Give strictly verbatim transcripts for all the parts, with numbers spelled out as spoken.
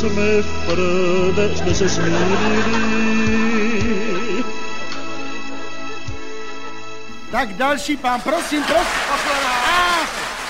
Jsme v prvé, jsme se smírili. Tak další pán, prosím, prosím. Ah!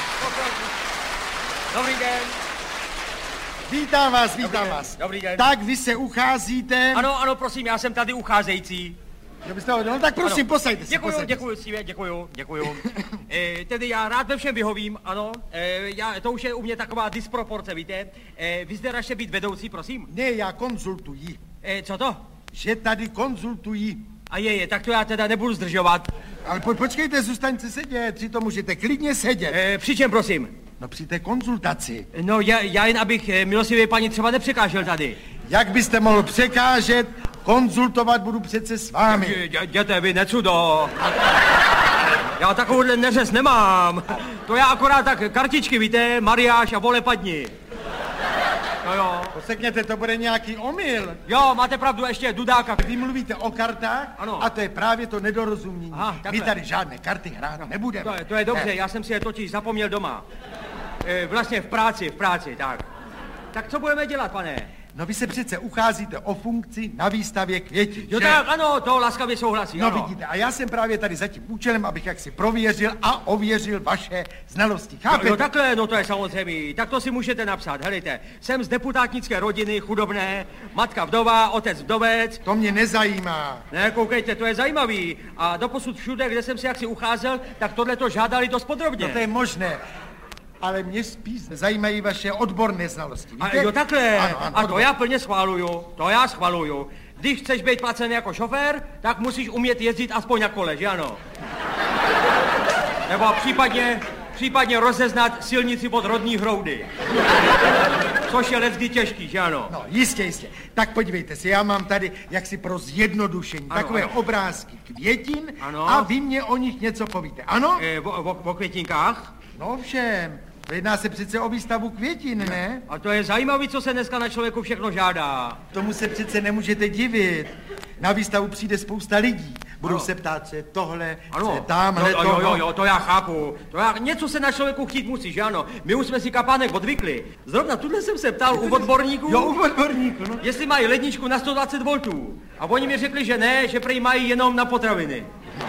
Dobrý den. Vítám vás, vítám Dobrý vás. Den. Dobrý den. Tak vy se ucházíte. Ano, ano, prosím, já jsem tady ucházející. Jo, byste ho, no tak prosím, posaďte se. Děkuju, posaďte děkuju, Steve, děkuju, děkuju. e, tedy já rád ve všem vyhovím, ano. E, já, to už je u mě taková disproporce, víte. E, vy zde raště být vedoucí, prosím. Ne, já konzultuji. E, co to? Že tady konzultuji. A je, je, tak to já teda nebudu zdržovat. Ale po, počkejte, zůstaňte sedět, přitom můžete klidně sedět. E, při čem, prosím? No při té konzultaci. No, já, já jen abych e, milostivě paní třeba nepřekážel tady. Jak byste mohl překážet, konzultovat budu přece s vámi. Dě, jděte vy, necudo. Já takovouhle neřez nemám. To já akorát tak kartičky, víte, mariáš a vole padni. No jo. Posekněte, to bude nějaký omyl. Jo, máte pravdu, ještě dudáka. Vy mluvíte o kartách, ano. A to je právě to nedorozumění. Aha, My tady žádné karty hrát no. nebudeme. To je, to je dobře, ne. Já jsem si je totiž zapomněl doma. E, vlastně v práci, v práci, tak. Tak co budeme dělat, pane? No vy se přece ucházíte o funkci na výstavě květin, Jo že? tak, ano, to laskavě souhlasí, No ano. vidíte, a já jsem právě tady za tím účelem, abych jaksi prověřil a ověřil vaše znalosti. Chápete? Jo, jo, takhle, no to je samozřejmě. Tak to si můžete napsat, helejte. Jsem z deputátnické rodiny, chudobné, matka vdova, otec vdovec. To mě nezajímá. Ne, koukejte, to je zajímavý. A doposud všude, kde jsem si jaksi ucházel, tak tohle to žádali dost podrobně. No to je možné. Ale mě spíš zajímají vaše odborné znalosti, víte? A jo, takhle. Ano, ano, a to odbor. já plně schvaluju, to já schvaluju. Když chceš být placený jako šofér, tak musíš umět jezdit aspoň na kole, že ano? Nebo případně, případně rozeznat silnici od rodní hroudy. Což je leckdy těžký, že ano? No, jistě, jistě. Tak podívejte si, já mám tady jaksi pro zjednodušení Ano, takové ano. obrázky květin Ano. a vy mě o nich něco povíte, ano? E, o, o, o květinkách? No všem, jedná se přece o výstavu květin, ne? A to je zajímavý, co se dneska na člověku všechno žádá. Tomu se přece nemůžete divit. Na výstavu přijde spousta lidí. Budou Ano. se ptát, co je tohle, Ano, co je tamhle, jo, jo, jo, toho. jo, to já chápu. To já, něco se na člověku chtít musí, že ano? My už jsme si kapánek odvykli. Zrovna tuhle jsem se ptal u odborníků, Jo, u odborníků, no. jestli mají ledničku na sto dvacet voltů. A oni mi řekli, že ne, že prý mají jenom na potraviny.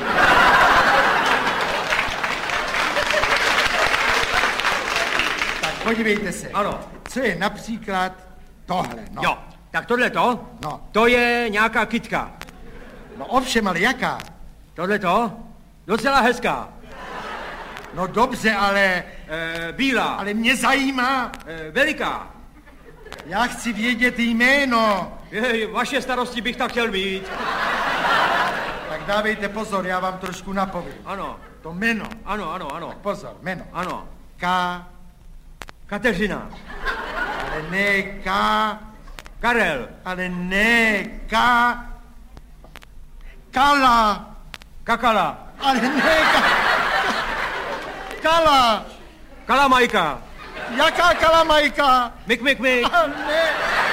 Tak podívejte se. Ano. Co je například tohle, no. Jo, tak tohle to, No. to je nějaká kytka. No ovšem, ale jaká? Tohle to, docela hezká. No dobře, ale, E, bílá, ale mě zajímá. e, veliká. Já chci vědět jméno. Je, vaše starosti bych tak chtěl být. Tak dávejte pozor, já vám trošku napovím. Ano, To jméno. ano, ano, ano, Pozor, jméno. ano. K, Kateřina, ale ne K, Karel, ale ne K, Kala, Kakala, ale ne K, Kala. Kalamajka, Jaká kalamajka? mik, mik, mik, A ne.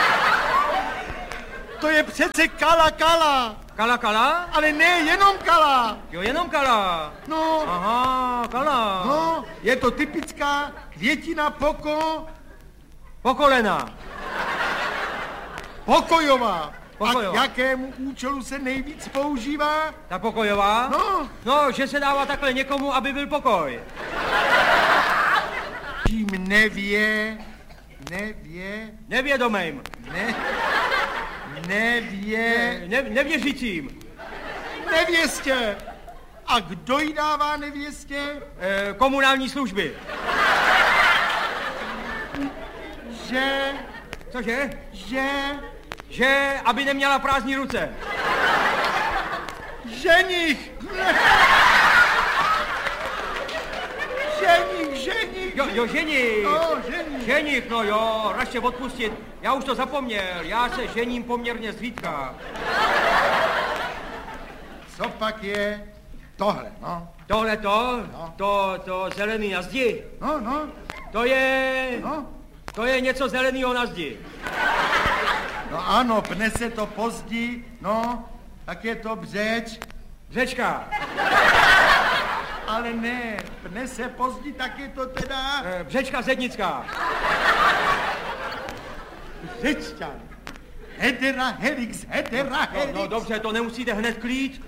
To je přece Kala Kala, Kala, Kala, ale ne jenom Kala. jo, jenom Kala. No, Aha, Kala. no, je to typická květina poko, Pokolena, pokojová. Pokojová. A k jakému účelu se nejvíc používá? ta pokojová. No, No, že se dává takhle někomu, aby byl pokoj. tím nevě, nevě, Nevědomým, ne, nevě, ne, nevěřícím, nevěstě. A kdo jí dává nevěstě? e, komunální služby. Že, Cože? že, Že, aby neměla prázdní ruce. ženich. Ženich, ženich. Jo, jo, ženich. No, ženich. Ženich, no jo, raště odpustit. Já už to zapomněl, já se žením poměrně zřídka. Co pak je tohle, no? Tohle to, No. to, to zelený na zdi, No, no, to je, no. to je něco zeleného na zdi. No ano, pne se to pozdí, no, tak je to břeč, Řečka, ale ne, pne se pozdí, tak je to teda... e, břečka zednická. Řečťan. Hedera helix, hedera helix. No, no dobře, to nemusíte hned klít.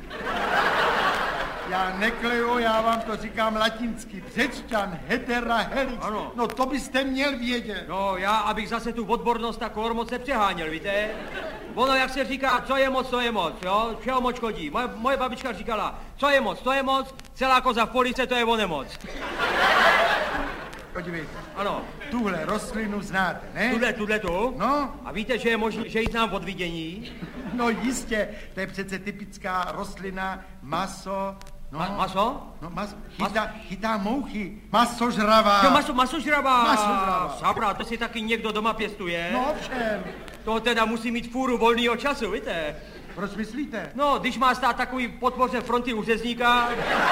Já nekleju, já vám to říkám latinsky. Řečťan, hedera helix. Ano. No to byste měl vědět. No, já, abych zase tu odbornost tak moc nepřeháněl, víte? Ono, jak se říká, co je moc, to je moc, jo? Čeho moc škodí? Moje, moje babička říkala, co je moc, to je moc, celá koza v police, to je onemoc. Podívejte. Ano. Tuhle rostlinu znáte, ne? Tuhle, tuhle tu? No. A víte, že je možné, že ji znám od vidění? No jistě, to je přece typická rostlina, maso. No, Ma- maso? No, maso. Chytá, chytá mouchy. Masožravá. Jo, maso, masožravá. Masožravá. Sabra, to si taky někdo doma pěstuje. No všem. To teda musí mít fůru volného času, víte? Proč myslíte? No, když má stát takový podpoře fronty u řezníka,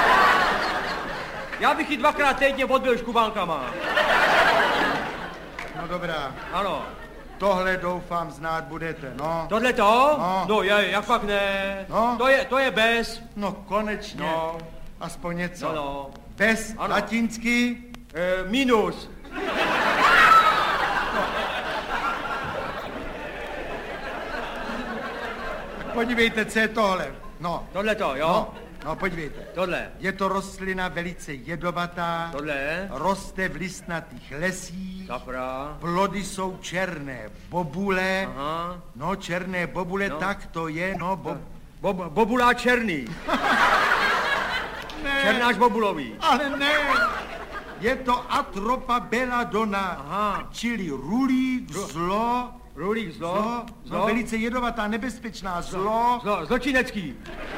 já bych ji dvakrát týdně odbil škubánkama. No dobrá. Ano. Tohle doufám znát budete, no. Tohle to? No. No, je, jak fakt ne. No. To je, to je bez. No konečně. No. Aspoň něco. No, no. Bez Ano. latinsky. E, minus. Podívejte, co je tohle. No. Tohle to, jo? No, no podívejte. Tohle. Je to rostlina velice jedovatá. Tohle. Roste v listnatých lesích. Safra. Plody jsou černé bobule. Aha. No, černé bobule, No. tak to je, no. Bo... Bob, bobulá černý. Ne, Černáš bobulový. ale ne. Je to Atropa belladonna, Aha. čili rulík, zlo, Rulík, zlo. zlo, no, velice jedovatá, nebezpečná, zlo, Zlo, zločinecký.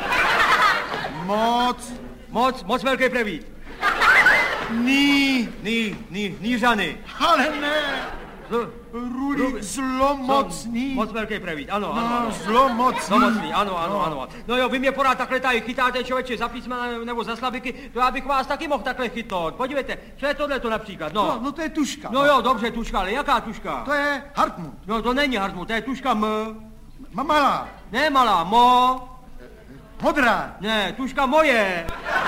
moc, Moc, moc velký prevít. ní, Ní, ní, nířany. ale ne. Zlo, Rulík zlomocný. Moc velký prevít, ano, ano, No, ano. zlomocný. Zlomocný, ano, ano, No. ano. No jo, vy mě pořád takhle tady chytáte, člověče, za písmena nebo za slabiky, to já bych vás taky mohl takhle chytnout. Podívejte, co je tohle to například, No, no. no to je tuška. No jo, dobře, tuška, ale jaká tuška? To je Hartmut. No to není Hartmut, to je tuška M. Ma- Malá, Ne malá, mo. modrá. Ne, tuška moje.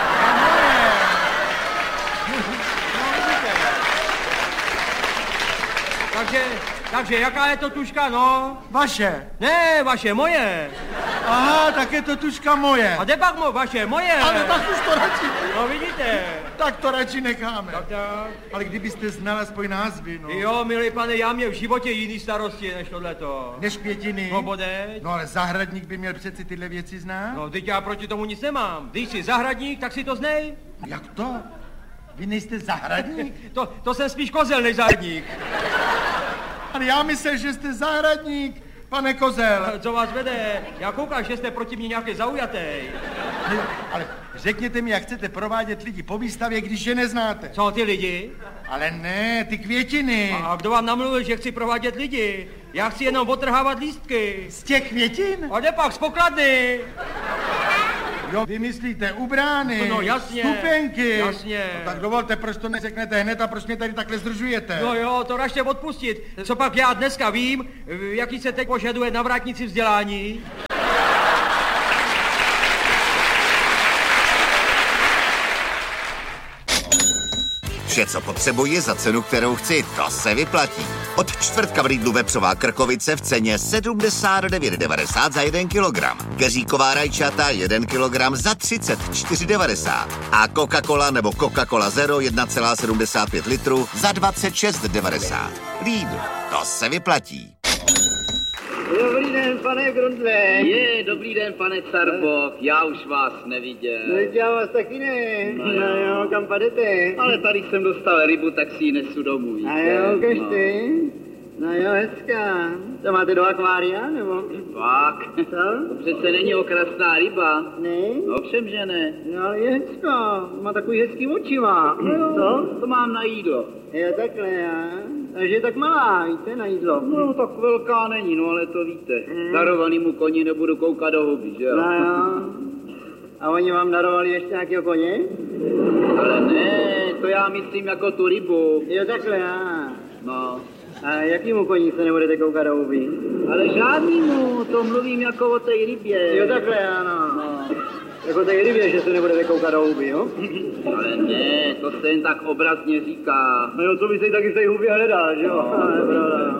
Takže, takže jaká je to tuška, no? Vaše. Ne, vaše, moje. Aha, tak je to tuška moje. A kde pak mo, vaše, moje. Ale tak už to radši, No vidíte. tak to radši necháme. Tak, tak. Ale kdybyste znal aspoň názvy, no. Jo, milý pane, já měl v životě jiný starosti než tohleto. Než květiny. No bodej. No ale zahradník by měl přeci tyhle věci znát. No, teď já proti tomu nic nemám. Když jsi zahradník, tak si to znej. Jak to? Vy nejste zahradník? To, to jsem spíš kozel než zahradník. Ale já myslel, že jste zahradník, pane Kozel. Co vás vede? Já koukám, že jste proti mně nějaký zaujatý. Ale řekněte mi, jak chcete provádět lidi po výstavě, když je neznáte. Co ty lidi? Ale ne, ty květiny. A kdo vám namluvil, že chci provádět lidi? Já chci jenom otrhávat lístky. Z těch květin? A jde pak z pokladny. Jo, vy myslíte u brány, No, jasně, stupenky. jasně. No, tak dovolte, proč to neřeknete hned a proč mě tady takhle zdržujete? No jo, to raště odpustit. Co pak já dneska vím, jaký se teď požaduje na vrátnici vzdělání? Vše, co potřebuji za cenu, kterou chci, to se vyplatí. Od čtvrtka v Lidlu vepřová krkovice v ceně sedmdesát devět devadesát za jeden kilogram. Keříková rajčata jeden kilogram za třicet čtyři devadesát. A Coca-Cola nebo Coca-Cola Zero jedna celá sedmdesát pět litru za dvacet šest devadesát. Lidl, to se vyplatí. Dobrý den, pane Grundle. Je, dobrý den, pane Carbok, já už vás neviděl. No, já vás taky ne. No No jo. jo, kam padete? Ale tady jsem dostal rybu, tak si ji nesu domů. A víte? jo, ukaž No. ty. No jo, hezká. To máte do akvária, nebo? Fakt? Co? To přece není okrasná ryba. Ne? No všem, že ne. No ale je hezká. Má takový hezký očiva. Co? To mám na jídlo. Jo, takhle, já. Takže je tak malá, víte, na jídlo. No, tak velká není, no ale to víte. Darovanýmu koni nebudu koukat do huby, že jo? No jo. A oni vám darovali ještě nějakého koně? Ale ne, to já myslím jako tu rybu. Jo, takhle, já. No. A jakýmu koní se nebudete koukat do huby? Ale žádnýmu, to mluvím jako o té rybě. Jo, takhle, ano. No. Jako té rybě, že se nebudete koukat do huby, jo? Ale ne, to se jen tak obrazně říká. No jo, co by se taky z té huby hledal, že jo? No. To je pravda.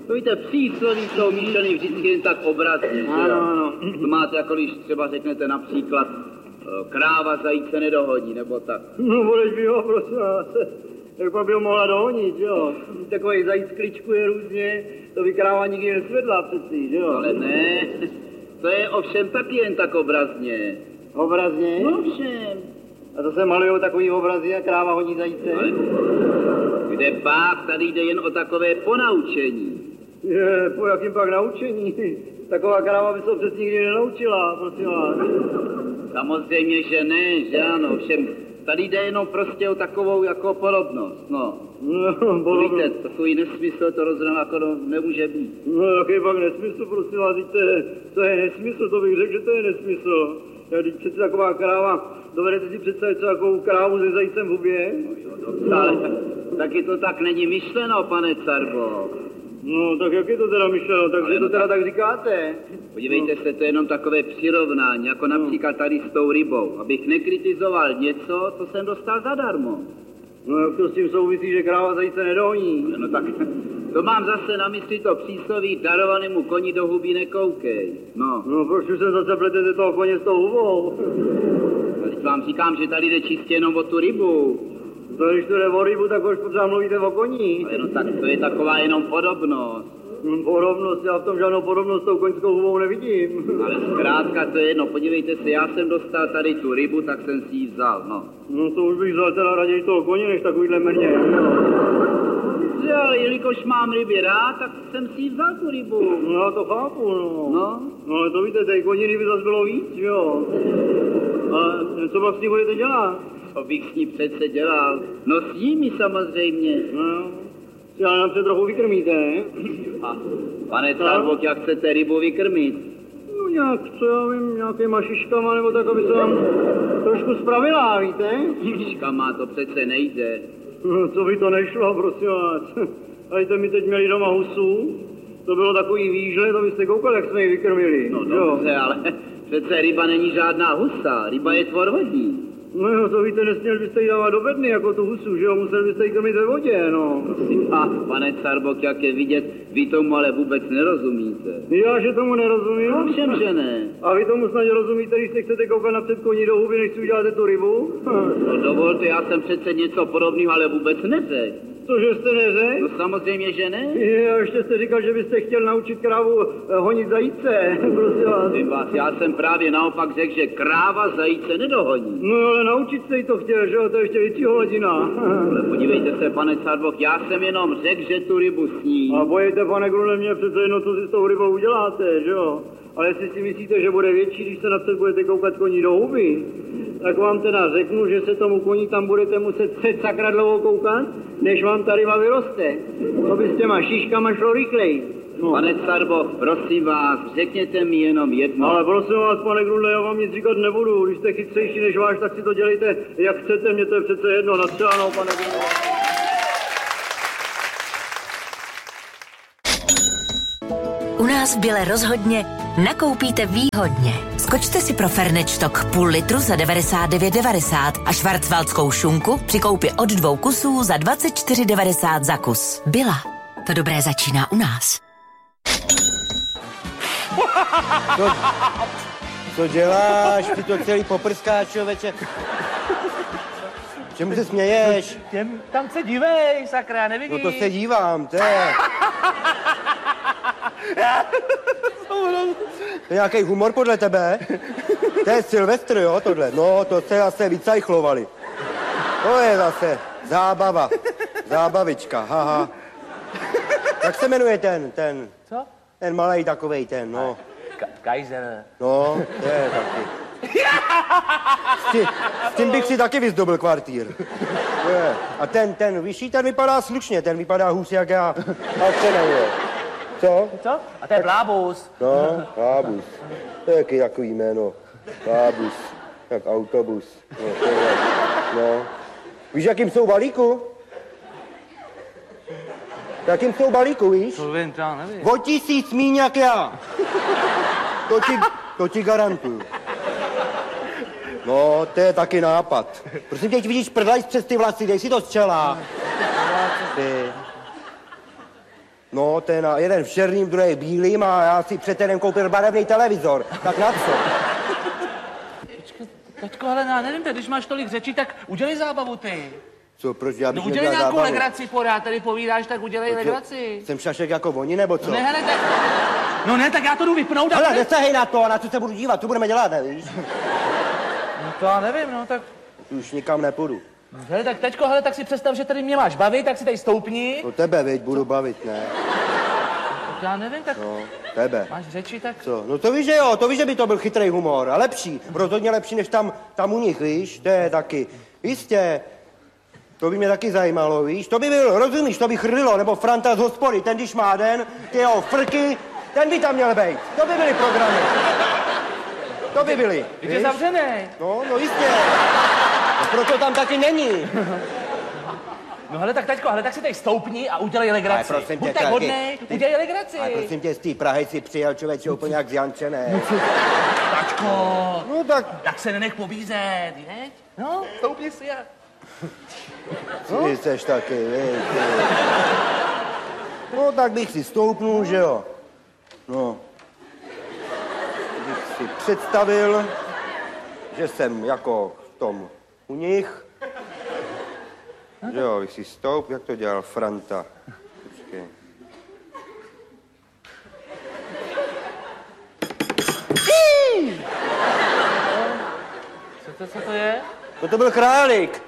To víte, přísloví jsou myšleny vždycky jen tak obrazně, že Ano, jo? ano. To máte jako když třeba řeknete například eh, kráva zajíce nedohodí, nebo tak. No, budeš by ho, prosím vás. Jak pak by ho mohla dohonit, jo? Takový zajíc kličkuje různě, to by kráva nikdy nesvedla přeci, jo? Ale ne, to je ovšem taky jen tak obrazně. Obrazně? No ovšem. A to se malujou takový obrazy a kráva honí zajíce? Ale kde pak, tady jde jen o takové ponaučení. Je, po jakým pak naučení? Taková kráva by se přes nikdy nenaučila, prosím vás. Samozřejmě, že ne, že ano, všem. Tady jde jenom prostě o takovou jako podobnost, no. No, To podobno. víte, takový nesmysl to rozhodně jako no, nemůže být. No, jaký pak nesmysl, prosím vás, víte, to je nesmysl, to bych řekl, že to je nesmysl. Já, když přece taková kráva, dovedete si představit takovou krávu se zajícem v hubě? Ale taky to tak není myšleno, pane Carbo. No, tak jak je to teda myšleno, takže Ale to no teda tak- tak říkáte? Podívejte se, to je jenom takové přirovnání, jako například tady s tou rybou. Abych nekritizoval něco, co jsem dostal zadarmo. No, jak to s tím souvisí, že kráva zajíce nedohoní? No tak, to mám zase na mysli to přísloví darovanému koni do huby nekoukej. No, No, proč už se zase pletete toho koně s tou hubou? teď vám říkám, že tady jde čistě jenom o tu rybu. To když to jde o rybu, tak už pořád mluvíte o koní. Ale no tak to je taková jenom podobnost. Hm, Podobnost, já v tom žádnou podobnost s tou koňskou hubou nevidím. Ale zkrátka to je jedno, podívejte se, já jsem dostal tady tu rybu, tak jsem si ji vzal, no. No, to už bych vzal teda raději toho koně, než takovýhle mrně. Že, ale jelikož mám ryby rád, tak jsem si ji vzal tu rybu. No, já to chápu, no. No, No, ale to víte, té koniny by zase bylo víc, jo. A co vlastně budete dělat? co bych s ní přece dělal? No s nimi samozřejmě. No, jo. Já nám se trochu vykrmíte, ne? A pane Carbok, jak chcete rybu vykrmit? No nějak, co já vím, nějakýma šiškama, nebo tak, aby se vám trošku spravila, víte? Šiškama to přece nejde. No, co by to nešlo, prosím vás. A jste mi teď měli doma husu, to bylo takový výžle, to byste koukali, jak jsme ji vykrmili. No jo? dobře, ale přece ryba není žádná husa, ryba je tvor vodní. No jo, to víte, nesměl byste ji dávat do bedny, jako tu husu, že jo, musel byste ji krmit ve vodě, no. A pane Carbok, jak je vidět, vy tomu ale vůbec nerozumíte. Já, že tomu nerozumím? No všem, že ne. A vy tomu snad rozumíte, když se chcete koukat napřed koní do huby, než si uděláte tu rybu? No dovolte, já jsem přece něco podobného, ale vůbec neřekl. Cože jste neřekl? No samozřejmě, že ne. Je, a ještě jste říkal, že byste chtěl naučit krávu eh, honit zajíce, prosím vás. Ty vás, já jsem právě naopak řekl, že kráva zajíce nedohoní. No ale naučit se jí to chtěl, že jo, to je ještě větší hodina. Ale podívejte se, pane Carbok, já jsem jenom řekl, že tu rybu sní. A bojejte, pane Grune, mě přece jedno, co si s tou rybou uděláte, že jo? Ale jestli si myslíte, že bude větší, když se napřed budete koukat koní do huby, tak vám teda řeknu, že se tomu koni tam budete muset před sakra dlouho koukat, než vám ta ryba vyroste. To by s těma šiškama šlo rychleji. No. Pane Carbok, prosím vás, řekněte mi jenom jedno. Ale prosím vás, pane Grunle, já vám nic říkat nebudu. Když jste chytřejší než váš, tak si to dělejte, jak chcete. Mně to je přece jedno. Nastřáno, pane Grunle. U nás v Bile rozhodně nakoupíte výhodně. Skočte si pro Fernečtok půl litru za devadesát devět devadesát a švarcvaldskou šunku při koupi od dvou kusů za dvacet čtyři devadesát za kus. Bila. To dobré začíná u nás. Co, co děláš? Ty to celý poprskáš, člověče. Čemu se směješ? Těm, tam se dívej, sakra, nevidíš? No to se dívám, to je... To je nějaký humor podle tebe? To je Silvestr, jo, tohle? No, to se zase vycajchlovali. To je zase zábava. Zábavička, haha. Jak se jmenuje ten, ten? Co? Ten malej takovej ten, no. Ka- Kaiser. No, to je taky. S, tí, s tím bych si taky vyzdobil kvartír. Je. A ten, ten vyšší, ten vypadá slušně, ten vypadá hůř jak já. A co nejde? Co? Co? A to je Blábus. No, Blábus. To je jaký takový jméno. Blábus. Jak autobus. No, to je, no. Víš, jakým jsou balíku? Jakým jsou balíku, víš? To vím, to já nevím. O tisíc míň jak já. To ti, to ti garantuju. No, to je taky nápad. Prosím tě, teď vidíš prdlajs přes ty vlasy, dej si to z čela. Ty. No, ten a jeden v černým, druhý v bílým a já si před týdnem koupil barevný televizor. Tak na co? Tačko, ale já nevím, ty, když máš tolik řečí, tak udělej zábavu ty. Co, proč já bych No udělej měl nějakou zábavu? legraci, pořád tady povídáš, tak udělej legraci. Jsem šašek jako oni, nebo co? Ne, hele, tak... No ne, tak já to jdu vypnout. Hele, nesahej na to, na co se budu dívat, co budeme dělat, nevíš? No to já nevím, no tak... Už nikam nepůjdu. Hele, tak teďko, hele, tak si představ, že tady mě máš bavit, tak si tady stoupni. No tebe, viď, budu bavit, ne? Tak já nevím, tak... No, tebe. Máš řeči, tak... Co? No to víš, že jo, to víš, že by to byl chytrý humor a lepší, rozhodně lepší, než tam, tam u nich, víš, to je taky. Jistě, to by mě taky zajímalo, víš, to by byl, rozumíš, to by Chrlilo, nebo Franta z hospody, ten když má den, ty jeho frky, ten by tam měl být, to by byly programy. To by byly, Víš, je zavřený. No, no jistě. No, proto tam taky není. No hele, tak taťko, hele, tak si tady stoupni a udělej legraci. Ale prosím tě, Buď tak taky, hodnej, ty- udělej legraci. Ale prosím tě, z té Prahy si přijel člověče úplně jak z Jančené. Tačko, No tak, tak se nenech pobízet, viď? No, stoupni si a... ty seš taky, víš. ty. No tak bych si stoupnul, že jo. No. Bych si představil, že jsem jako v tom u nich. Že jo, bych si stoup, jak to dělal Franta. Počkej. Co to, co to je? No to byl králík.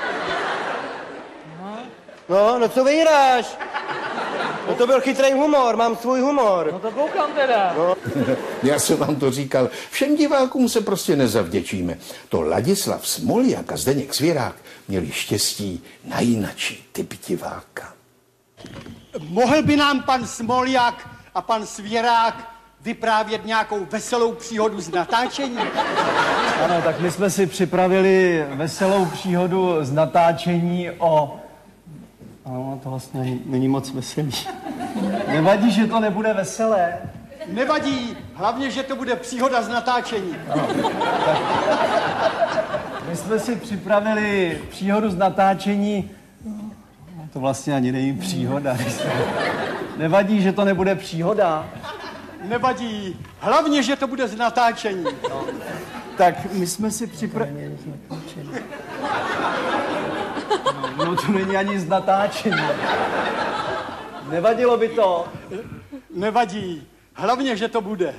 No, no co vyhráš? No to byl chytrý humor, mám svůj humor. No to koukám teda. No. Já jsem vám to říkal, všem divákům se prostě nezavděčíme. To Ladislav Smoljak a Zdeněk Svěrák měli štěstí na jinačí typ diváka. Mohl by nám pan Smoljak a pan Svěrák vyprávět nějakou veselou příhodu z natáčení? Ano, tak my jsme si připravili veselou příhodu z natáčení o... Ano, to vlastně není, není moc veselý. Nevadí, že to nebude veselé. Nevadí, hlavně, že to bude příhoda z natáčení. Ano, tak my jsme si připravili příhodu z natáčení... No, to vlastně ani není příhoda. Nevadí, že to nebude příhoda. Nevadí, hlavně, že to bude z natáčení. No. Tak my jsme si připravili... No, no to není ani z natáčení. Nevadilo by to? Nevadí, hlavně, že to bude.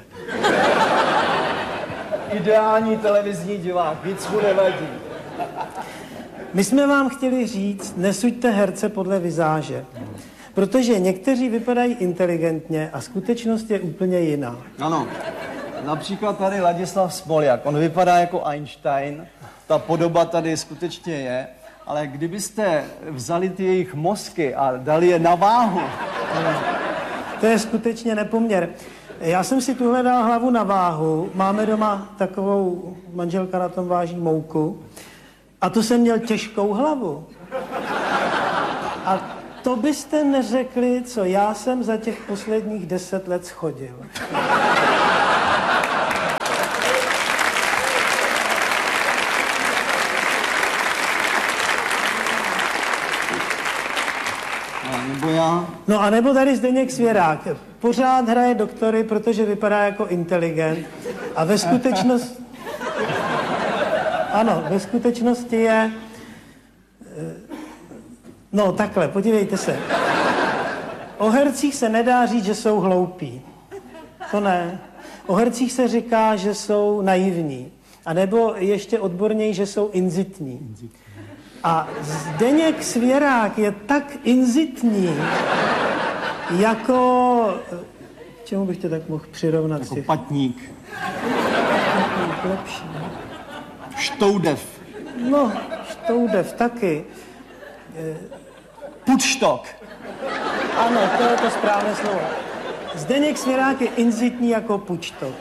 Ideální televizní divák, víc mu nevadí. My jsme vám chtěli říct, nesuďte herce podle vizáže. Protože někteří vypadají inteligentně a skutečnost je úplně jiná. Ano, například tady Ladislav Smoljak, on vypadá jako Einstein, ta podoba tady skutečně je, ale kdybyste vzali ty jejich mozky a dali je na váhu... To je skutečně nepoměr. Já jsem si tuhle dal hlavu na váhu, máme doma takovou, manželka na tom váží mouku, a to jsem měl těžkou hlavu. A to byste neřekli, co já jsem za těch posledních deset let schodil. Nebo já? No a nebo tady Zdeněk Svěrák. Pořád hraje doktory, protože vypadá jako inteligent. A ve skutečnosti... Ano, ve skutečnosti je... No takhle, podívejte se. O hercích se nedá říct, že jsou hloupí. To ne. O hercích se říká, že jsou naivní. A nebo ještě odborněji, že jsou inzitní. A Zdeněk Svěrák je tak inzitní, jako... Čemu bych tě tak mohl přirovnat? Jako patník. Lepší. Štoudev. No, štoudev taky. Pučtok. Ano, to je to správné slovo. Zdeněk Svěrák je inzitní jako pučtok.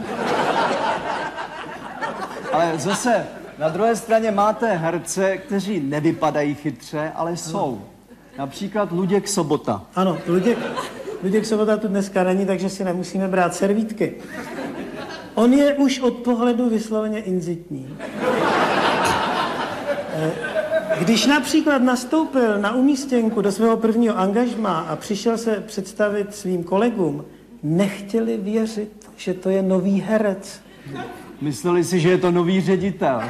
Ale zase, na druhé straně máte herce, kteří nevypadají chytře, ale jsou. Například Luděk Sobota. Ano, Luděk, Luděk Sobota tu dneska není, takže si nemusíme brát servítky. On je už od pohledu vysloveně inzitní. Když například nastoupil na umístěnku do svého prvního angažmá a přišel se představit svým kolegům, nechtěli věřit, že to je nový herec. Mysleli si, že je to nový ředitel.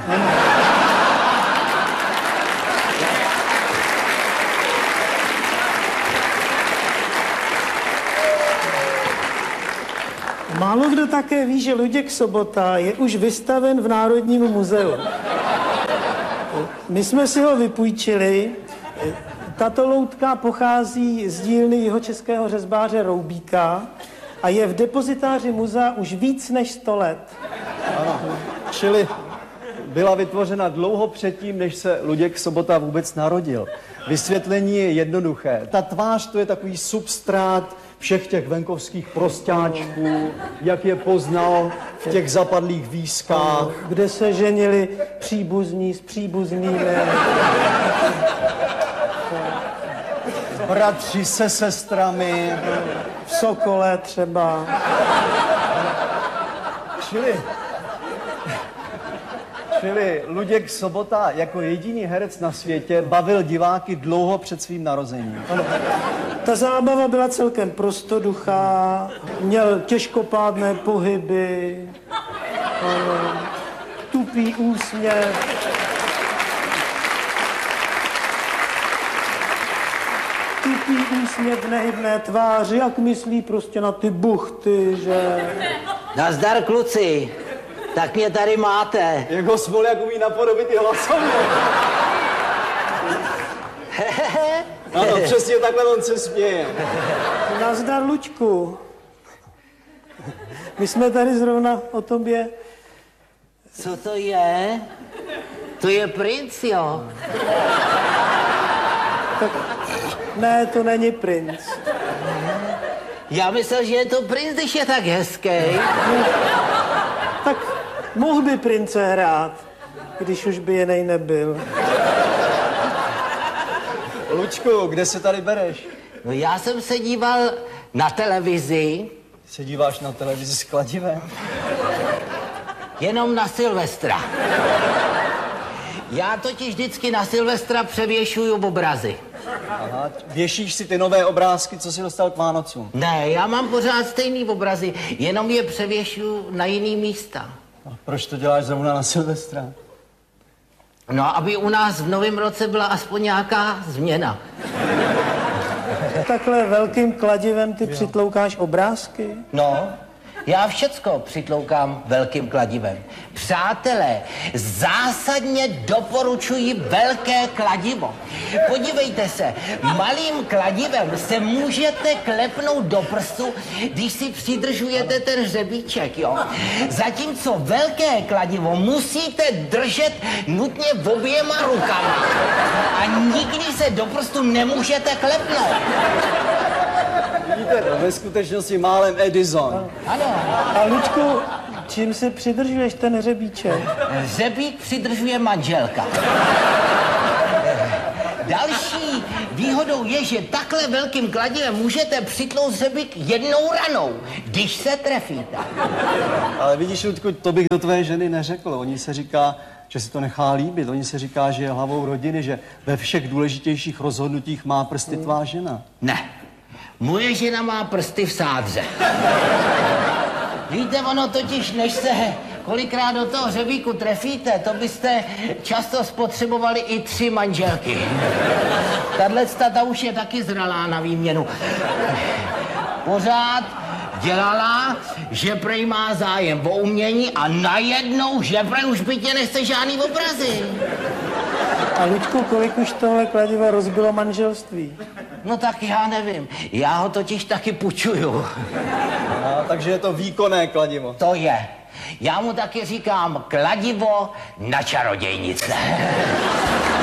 Málo kdo také ví, že Luděk Sobota je už vystaven v Národním muzeu. My jsme si ho vypůjčili. Tato loutka pochází z dílny jihočeského řezbáře Roubíka a je v depozitáři muzea už víc než sto let. Ano, čili byla vytvořena dlouho předtím, než se Luděk Sobota vůbec narodil. Vysvětlení je jednoduché. Ta tvář to je takový substrát všech těch venkovských prostáčků, jak je poznal v těch zapadlých výskách. Kde se ženili příbuzní s příbuznými. Bratři se sestrami. V Sokole třeba. Čili, čili Luděk Sobota jako jediný herec na světě bavil diváky dlouho před svým narozením. Ano. Ta zábava byla celkem prostoduchá, měl těžkopádné pohyby, ano, tupý úsměv. Tupý úsměv v nehybné tváři, jak myslí prostě na ty buchty, že... Nazdar, kluci. Tak mě tady máte. Jako Smoljak umí napodobit i hlasovně. Ano, přesně takhle on se směje. Nazdar, Luďku. My jsme tady zrovna o tobě. Co to je? To je princ, jo? Tak, ne, to není princ. Já myslel, že je to princ, když je tak hezký. Tak mohl by prince hrát, když už by jinej nebyl. Lučku, kde se tady bereš? No já jsem se díval na televizi. Se díváš na televizi s kladivem? Jenom na Silvestra. Já totiž vždycky na Silvestra převěšuju obrazy. Aha, věšíš si ty nové obrázky, co jsi dostal k Vánocům? Ne, já mám pořád stejný obrazy, jenom je převěšuju na jiný místa. A proč to děláš zrovna na Silvestra? No, aby u nás v novém roce byla aspoň nějaká změna. Takhle velkým kladivem ty jo. přitloukáš obrázky? No, já všecko přitloukám velkým kladivem. Přátelé, zásadně doporučuji velké kladivo. Podívejte se, malým kladivem se můžete klepnout do prstu, když si přidržujete ten hřebíček, jo. Zatímco velké kladivo musíte držet nutně oběma rukama a nikdy se do prstu nemůžete klepnout. Víte, ve skutečnosti málem Edison. Ano. A Luďku, čím si přidržuješ ten hřebíček? Hřebík přidržuje manželka. Další výhodou je, že takhle velkým kladivem můžete přitlout hřebík jednou ranou, když se trefíte. Ale vidíš, Ludku, to bych do tvé ženy neřekl. Oni se říká, že si to nechá líbit. Oni se říká, že je hlavou rodiny, že ve všech důležitějších rozhodnutích má prsty tvá žena. Ne. Moje žena má prsty v sádře. Víte, ono totiž, než se kolikrát do toho hřebíku trefíte, to byste často spotřebovali i tři manželky. Tahle ta už je taky zralá na výměnu. Pořád dělala, že prej má zájem o umění a najednou, že prej už bytě nechce žádný obrazy. A Luďku, kolik už tohle kladiva rozbilo manželství? No tak já nevím. Já ho totiž taky půjčuju. A, takže je to výkonné kladivo. To je. Já mu taky říkám kladivo na čarodějnice.